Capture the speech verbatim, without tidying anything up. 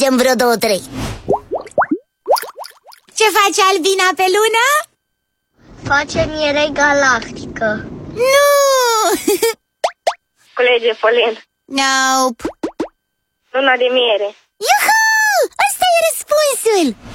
mergem vreo două, trei. Ce face Albina pe lună? Face miere galactică. Nu! Culege polen. Nope. Luna de miere. Iuhu! Ăsta e răspunsul!